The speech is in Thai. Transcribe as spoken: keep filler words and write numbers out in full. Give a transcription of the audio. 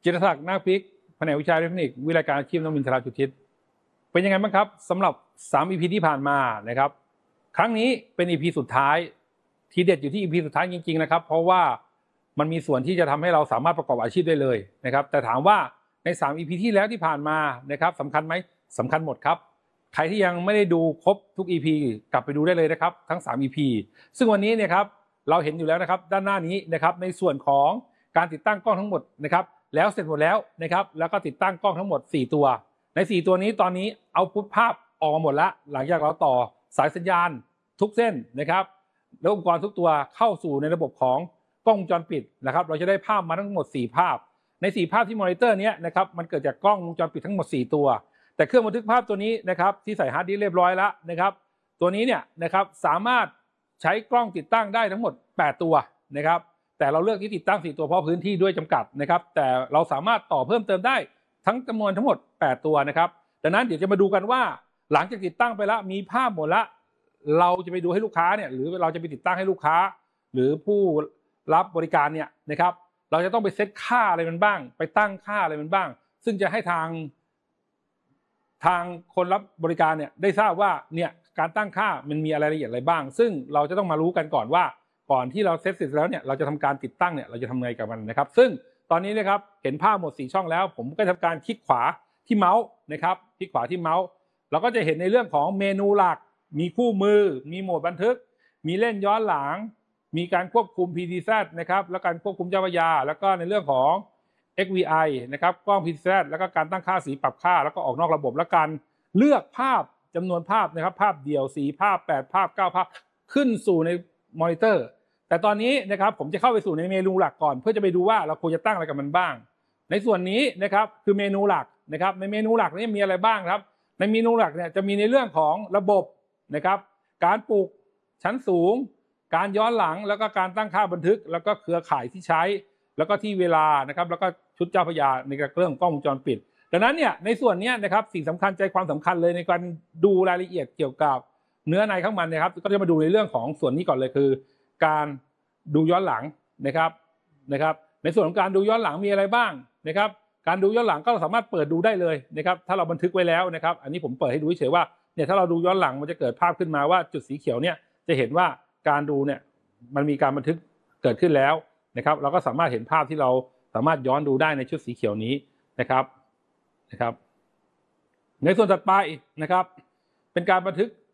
จิตรศักดิ์นาคพริกแผนกวิชาเทคนิควิทยาการอาชีพน้องมินทราจุทิศเป็นยังไงบ้างครับสำหรับสาม อี พี ที่ผ่านมานะครับครั้งนี้เป็น อี พี สุดท้ายทีเด็ดอยู่ที่ อี พี สุดท้ายจริงๆนะครับเพราะว่ามันมีส่วนที่จะทำให้เราสามารถประกอบอาชีพได้เลยนะครับแต่ถามว่าในสาม อี พี ที่แล้วที่ผ่านมานะครับสำคัญไหมสำคัญหมดครับใครที่ยังไม่ได้ดูครบทุก อี พี กลับไปดูได้เลยนะครับทั้งสาม อี พี ซึ่งวันนี้เนี่ยครับเราเห็นอยู่แล้วนะครับด้านหน้านี้นะครับในส่วนของการติดตั้งกล้องทั้งหมดนะครับแล้วเสร็จหมดแล้วนะครับแล้วก็ติดตั้งกล้องทั้งหมดสี่ตัวในสี่ตัวนี้ตอนนี้เอาพุทภาพออกมาหมดแล้วหลังจากเราต่อสายสัญญาณทุกเส้นนะครับแล้วอุปกรณ์ทุกตัวเข้าสู่ในระบบของกล้องวงจรปิดนะครับเราจะได้ภาพมาทั้งหมดสี่ภาพในสี่ภาพที่มอนิเตอร์นี้นะครับมันเกิดจากกล้องวงจรปิดทั้งหมดสี่ตัวแต่เครื่องบันทึกภาพตัวนี้นะครับที่ใส่ฮาร์ดดิสก์เรียบร้อยแล้วนะครับตัวนี้เนี่ยนะครับสามารถใช้กล้องติดตั้งได้ทั้งหมดแปดตัวนะครับแต่เราเลือกที่ติดตั้งสี่ตัวเพราะพื้นที่ด้วยจำกัดนะครับแต่เราสามารถต่อเพิ่มเติมได้ทั้งจำนวนทั้งหมดแปดตัวนะครับดังนั้นเดี๋ยวจะมาดูกันว่าหลังจากติดตั้งไปแล้วมีภาพหมดละเราจะไปดูให้ลูกค้าเนี่ยหรือเราจะไปติดตั้งให้ลูกค้าหรือผู้รับบริการเนี่ยนะครับเราจะต้องไปเซตค่าอะไรมันบ้างไปตั้งค่าอะไรมันบ้างซึ่งจะให้ทางทางคนรับบริการเนี่ยได้ทราบว่าเนี่ยการตั้งค่ามันมีอะไรละเอียดอะไรบ้างซึ่งเราจะต้องมารู้กันก่อนว่าก่อนที่เราเซตเสร็จแล้วเนี่ยเราจะทำการติดตั้งเนี่ยเราจะทำไงกับมันนะครับซึ่งตอนนี้นะครับเห็นภาพหมดสี่ช่องแล้วผมก็ทำการคลิกขวาที่เมาส์นะครับคลิกขวาที่เมาส์เราก็จะเห็นในเรื่องของเมนูหลักมีคู่มือมีโหมดบันทึกมีเล่นย้อนหลังมีการควบคุม พี ที แซด นะครับและการควบคุมเจ้าพระยาแล้วก็ในเรื่องของ เอ็กซ์ วี ไอ นะครับกล้อง พี ที แซด แล้วก็การตั้งค่าสีปรับค่าแล้วก็ออกนอกระบบและการเลือกภาพจำนวนภาพนะครับภาพเดี่ยวสี่ภาพแปดภาพเก้าภาพขึ้นสู่ในมอนิเตอร์แต่ตอนนี้นะครับผมจะเข้าไปสู่ในเมนูหลักก่อนเพื่อจะไปดูว่าเราควรจะตั้งอะไรกับมันบ้างในส่วนนี้นะครับคือเมนูหลักนะครับในเมนูหลักนี้มีอะไรบ้างครับในเมนูหลักเนี่ยจะมีในเรื่องของระบบนะครับการปลูกชั้นสูงการย้อนหลังแล้วก็การตั้งค่าบันทึกแล้วก็เครือข่ายที่ใช้แล้วก็ที่เวลานะครับแล้วก็ชุดเจ้าพระยาในเรื่องกล้องวงจรปิดดังนั้นเนี่ยในส่วนนี้นะครับสิ่งสำคัญใจความสำคัญเลยในการดูรายละเอียดเกี่ยวกับเนื้อในข้างมันนะครับก็จะมาดูในเรื่องของส่วนนี้ก่อนเลยคือการดูย้อนหลังนะครับนะครับในส่วนของการดูย้อนหลังมีอะไรบ้างนะครับการดูย้อนหลังก็สามารถเปิดดูได้เลยนะครับถ้าเราบันทึกไว้แล้วนะครับอันนี้ผมเปิดให้ดูเฉยๆว่าเนี่ยถ้าเราดูย้อนหลังมันจะเกิดภาพขึ้นมาว่าจุดสีเขียวเนี่ยจะเห็นว่าการดูเนี่ยมันมีการบันทึกเกิดขึ้นแล้วนะครับเราก็สามารถเห็นภาพที่เราสามารถย้อนดูได้ในชุดสีเขียวนี้นะครับนะครับในส่วนถัดไปนะครับเป็นการบันทึก